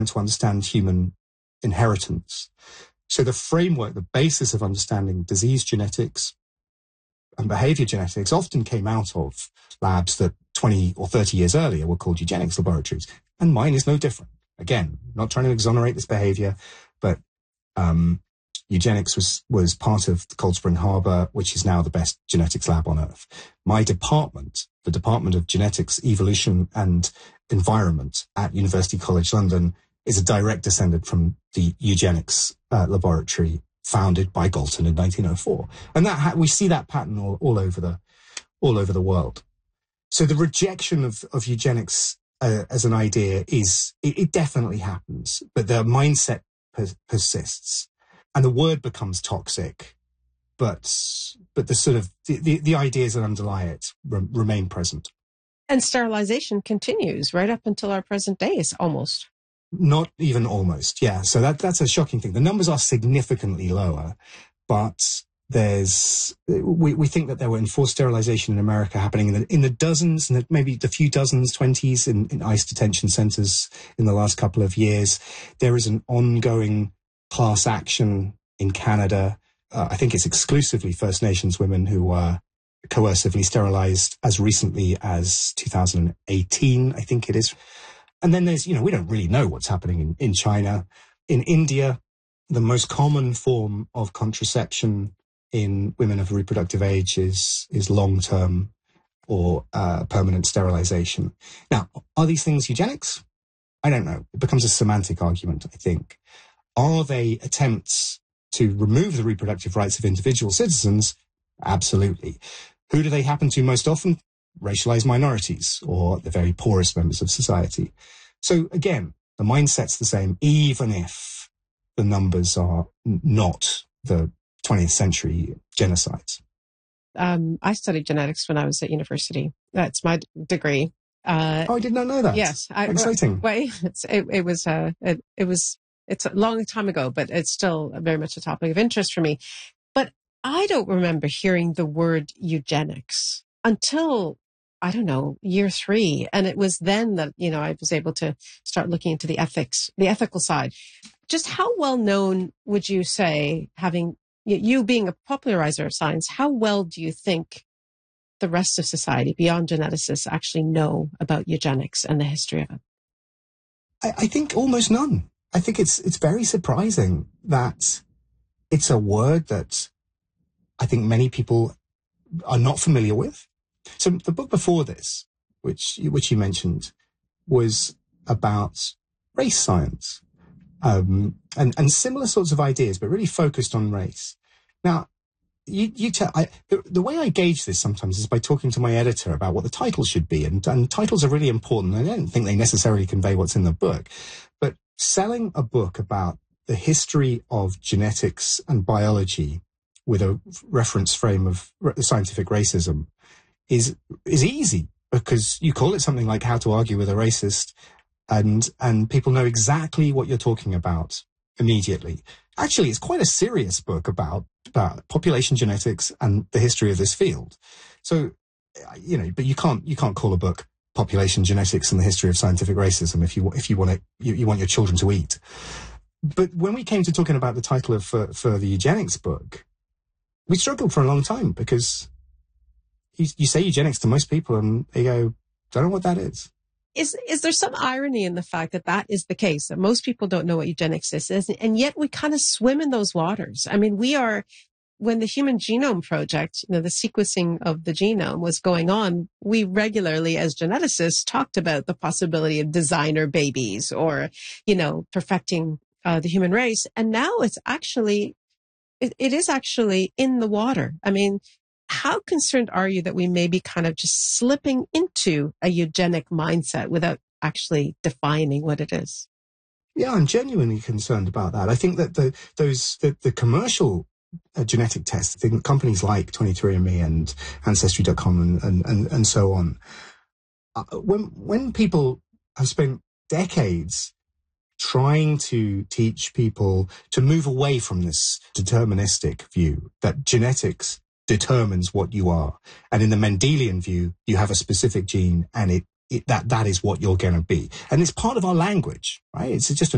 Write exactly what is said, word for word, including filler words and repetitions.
to understand human inheritance. So the framework, the basis of understanding disease genetics and behavior genetics often came out of labs that twenty or thirty years earlier were called eugenics laboratories. And mine is no different. Again, not trying to exonerate this behavior, but um, eugenics was, was part of the Cold Spring Harbor, which is now the best genetics lab on earth. My department, the Department of Genetics, Evolution and Environment at University College London, is a direct descendant from the eugenics uh, laboratory founded by Galton in nineteen oh four. And that ha- we see that pattern all, all over the all over the world. So the rejection of, of eugenics uh, as an idea is, it, it definitely happens, but the mindset per- persists and the word becomes toxic, but but the sort of, the, the, the ideas that underlie it re- remain present. And sterilization continues right up until our present days, almost. Not even almost, yeah. So that that's a shocking thing. The numbers are significantly lower, but there's we, we think that there were enforced sterilization in America happening in the in the dozens, and maybe the few dozens, twenties in, in ICE detention centers in the last couple of years. There is an ongoing class action in Canada. Uh, I think it's exclusively First Nations women who were coercively sterilized as recently as two thousand eighteen, I think it is. And then there's, you know, we don't really know what's happening in, in China. In India, the most common form of contraception in women of reproductive age is, is long-term or uh, permanent sterilization. Now, are these things eugenics? I don't know. It becomes a semantic argument, I think. Are they attempts to remove the reproductive rights of individual citizens? Absolutely. Who do they happen to most often? Racialized minorities or the very poorest members of society. So again, the mindset's the same, even if the numbers are n- not the twentieth century genocides. Um, I studied genetics when I was at university. That's my d- degree. Uh, oh, I did not know that. Yes. I, Exciting. Well, it's, it, it was, uh, it, it was, it's a long time ago, but it's still very much a topic of interest for me. But I don't remember hearing the word eugenics until, I don't know, year three. And it was then that, you know, I was able to start looking into the ethics, the ethical side. Just how well known would you say, having you being a popularizer of science, how well do you think the rest of society beyond geneticists actually know about eugenics and the history of it? I, I think almost none. I think it's, it's very surprising that it's a word that I think many people are not familiar with. So the book before this, which which you mentioned, was about race science um, and and similar sorts of ideas, but really focused on race. Now, you you tell I, the, the way I gauge this sometimes is by talking to my editor about what the title should be, and and titles are really important. I don't think they necessarily convey what's in the book, but selling a book about the history of genetics and biology with a reference frame of scientific racism is is easy, because you call it something like How to Argue with a Racist, and and people know exactly what you're talking about immediately. Actually, it's quite a serious book about about population genetics and the history of this field. So, you know, but you can't you can't call a book Population Genetics and the History of Scientific Racism if you if you want to you, you want your children to eat. But when we came to talking about the title of for, for the eugenics book, we struggled for a long time, because You, you say eugenics to most people and they go, don't know what that is. Is is there some irony in the fact that that is the case, that most people don't know what eugenics is, and yet we kind of swim in those waters? I mean, we are, when the Human Genome Project, you know, the sequencing of the genome was going on, we regularly, as geneticists, talked about the possibility of designer babies or, you know, perfecting uh, the human race. And now it's actually, it, it is actually in the water. I mean, how concerned are you that we may be kind of just slipping into a eugenic mindset without actually defining what it is? Yeah, I'm genuinely concerned about that. I think that the those the, the commercial uh, genetic tests, the companies like twenty-three and me and Ancestry dot com and, and, and, and so on, uh, when when people have spent decades trying to teach people to move away from this deterministic view that genetics determines what you are, and in the Mendelian view, you have a specific gene and it, it that that is what you're going to be, and it's part of our language, right? It's just a